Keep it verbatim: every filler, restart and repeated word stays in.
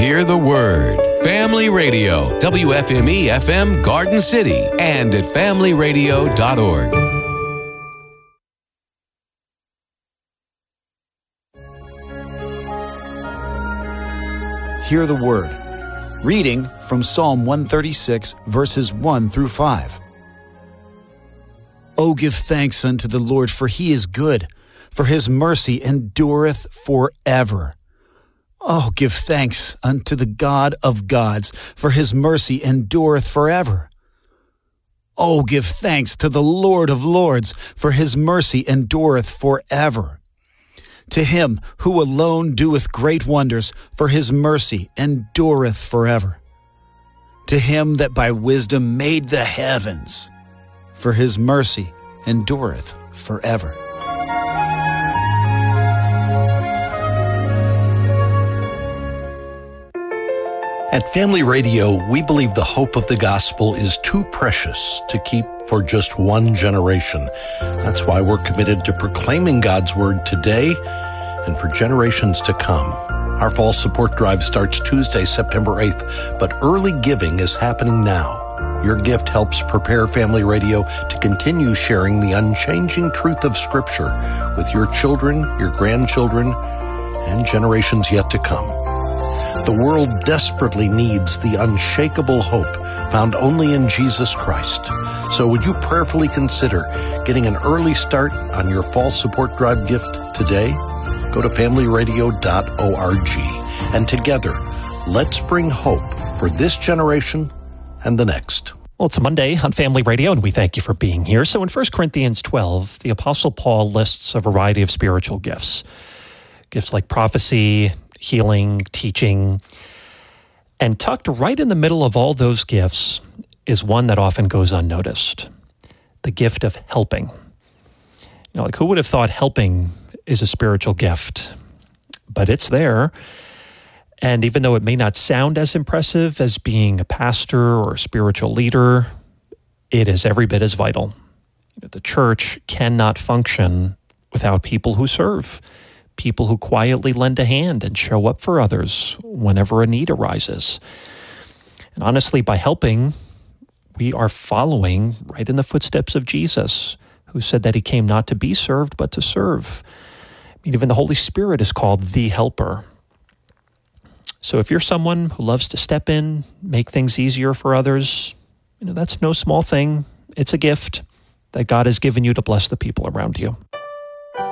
Hear the Word. Family Radio, W F M E F M Garden City, and at family radio dot org. Hear the Word. Reading from Psalm one thirty-six, verses one through five. O give thanks unto the Lord, for he is good, for his mercy endureth forever. Oh, give thanks unto the God of gods, for his mercy endureth forever. Oh, give thanks to the Lord of lords, for his mercy endureth forever. To him who alone doeth great wonders, for his mercy endureth forever. To him that by wisdom made the heavens, for his mercy endureth forever. At Family Radio, we believe the hope of the gospel is too precious to keep for just one generation. That's why we're committed to proclaiming God's word today and for generations to come. Our fall support drive starts Tuesday, September eighth, but early giving is happening now. Your gift helps prepare Family Radio to continue sharing the unchanging truth of Scripture with your children, your grandchildren, and generations yet to come. The world desperately needs the unshakable hope found only in Jesus Christ. So would you prayerfully consider getting an early start on your fall support drive gift today? Go to family radio dot org. And together, let's bring hope for this generation and the next. Well, it's a Monday on Family Radio, and we thank you for being here. So in First Corinthians twelve, the Apostle Paul lists a variety of spiritual gifts. Gifts like prophecy, healing, teaching. And tucked right in the middle of all those gifts is one that often goes unnoticed, the gift of helping. You know, like who would have thought helping is a spiritual gift? But it's there. And even though it may not sound as impressive as being a pastor or a spiritual leader, it is every bit as vital. The church cannot function without people who serve, people who quietly lend a hand and show up for others whenever a need arises. And honestly, by helping, we are following right in the footsteps of Jesus, who said that he came not to be served, but to serve. I mean, even the Holy Spirit is called the Helper. So if you're someone who loves to step in, make things easier for others, you know, that's no small thing. It's a gift that God has given you to bless the people around you.